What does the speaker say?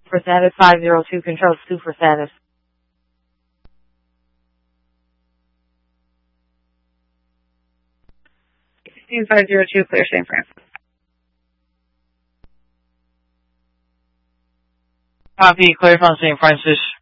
For status 502, control 2 for status. 16502, clear San Fran. Copy, clear from St. Francis.